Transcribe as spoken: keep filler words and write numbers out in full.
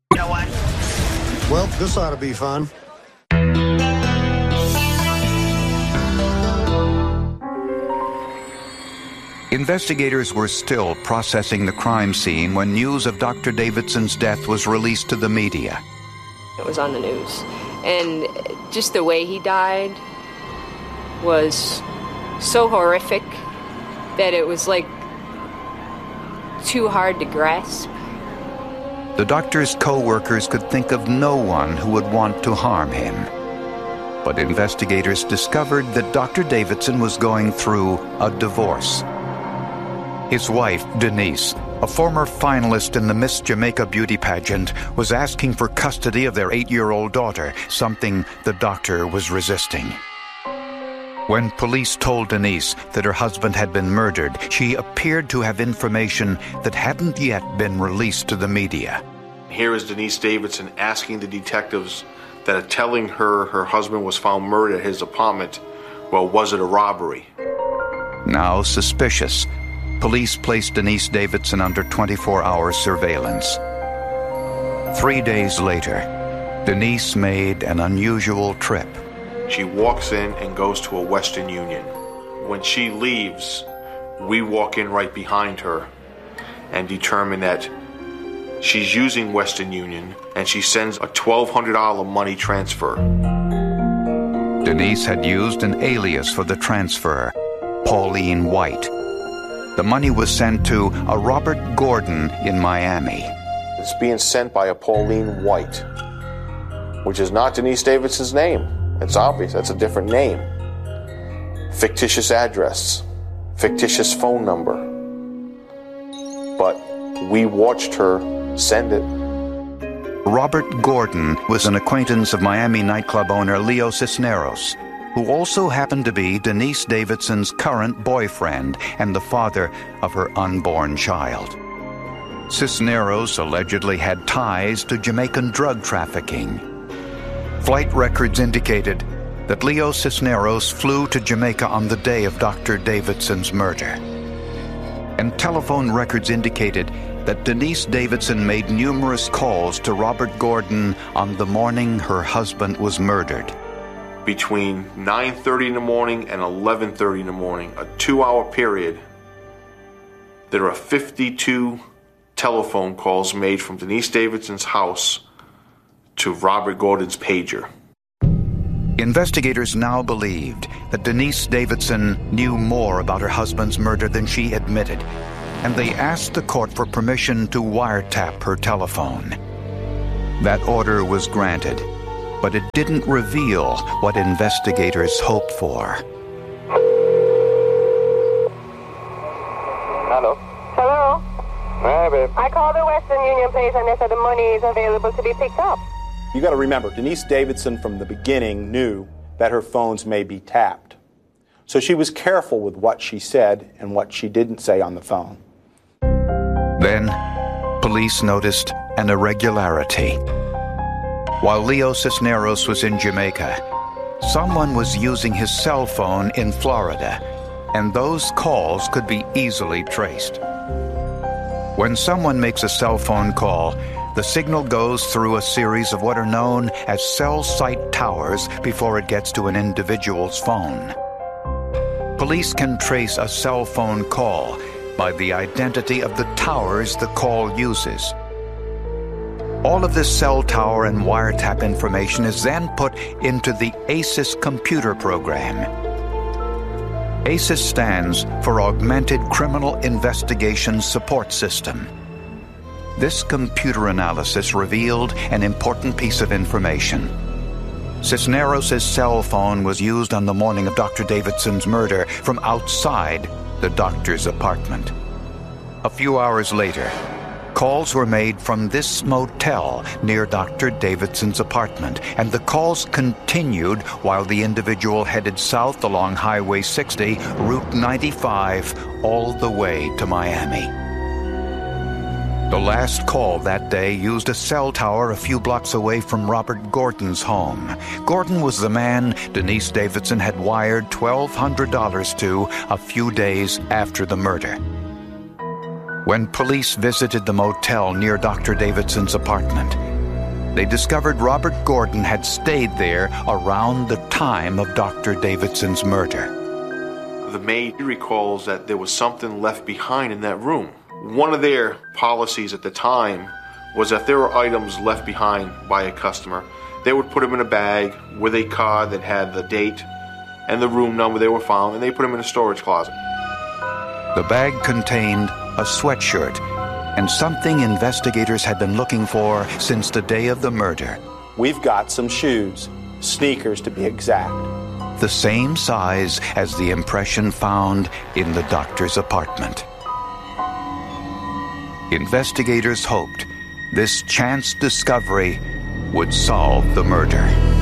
You know what? Well, this ought to be fun. Investigators were still processing the crime scene when news of Doctor Davidson's death was released to the media. It was on the news. And just the way he died was so horrific that it was like too hard to grasp. The doctor's co-workers could think of no one who would want to harm him. But investigators discovered that Doctor Davidson was going through a divorce. His wife, Denise, a former finalist in the Miss Jamaica beauty pageant, was asking for custody of their eight-year-old daughter, something the doctor was resisting. When police told Denise that her husband had been murdered, she appeared to have information that hadn't yet been released to the media. Here is Denise Davidson asking the detectives that are telling her her husband was found murdered at his apartment. Well, was it a robbery? Now suspicious, police placed Denise Davidson under twenty-four hour surveillance. Three days later, Denise made an unusual trip. She walks in and goes to a Western Union. When she leaves, we walk in right behind her and determine that she's using Western Union, and she sends a twelve hundred dollars money transfer. Denise had used an alias for the transfer, Pauline White. The money was sent to a Robert Gordon in Miami. It's being sent by a Pauline White, which is not Denise Davidson's name. It's obvious, that's a different name. Fictitious address, fictitious phone number. But we watched her send it. Robert Gordon was an acquaintance of Miami nightclub owner Leo Cisneros, who also happened to be Denise Davidson's current boyfriend and the father of her unborn child. Cisneros allegedly had ties to Jamaican drug trafficking. Flight records indicated that Leo Cisneros flew to Jamaica on the day of Doctor Davidson's murder. And telephone records indicated that Denise Davidson made numerous calls to Robert Gordon on the morning her husband was murdered. Between nine thirty in the morning and eleven thirty in the morning, a two-hour period, there are fifty-two telephone calls made from Denise Davidson's house to Robert Gordon's pager. Investigators now believed that Denise Davidson knew more about her husband's murder than she admitted, and they asked the court for permission to wiretap her telephone. That order was granted, but it didn't reveal what investigators hoped for. Hello? Hello? Hi, babe. I called the Western Union place and they said the money is available to be picked up. You got to remember, Denise Davidson from the beginning knew that her phones may be tapped. So she was careful with what she said and what she didn't say on the phone. Then, police noticed an irregularity. While Leo Cisneros was in Jamaica, someone was using his cell phone in Florida, and those calls could be easily traced. When someone makes a cell phone call, the signal goes through a series of what are known as cell site towers before it gets to an individual's phone. Police can trace a cell phone call by the identity of the towers the call uses. All of this cell tower and wiretap information is then put into the ACES computer program. ACES stands for Augmented Criminal Investigation Support System. This computer analysis revealed an important piece of information. Cisneros' cell phone was used on the morning of Doctor Davidson's murder from outside the doctor's apartment. A few hours later, calls were made from this motel near Doctor Davidson's apartment, and the calls continued while the individual headed south along Highway sixty, Route ninety-five, all the way to Miami. The last call that day used a cell tower a few blocks away from Robert Gordon's home. Gordon was the man Denise Davidson had wired twelve hundred dollars to a few days after the murder. When police visited the motel near Doctor Davidson's apartment, they discovered Robert Gordon had stayed there around the time of Doctor Davidson's murder. The maid recalls that there was something left behind in that room. One of their policies at the time was that there were items left behind by a customer, they would put them in a bag with a card that had the date and the room number they were found, and they put them in a storage closet. The bag contained a sweatshirt and something investigators had been looking for since the day of the murder. We've got some shoes, sneakers to be exact. The same size as the impression found in the doctor's apartment. Investigators hoped this chance discovery would solve the murder.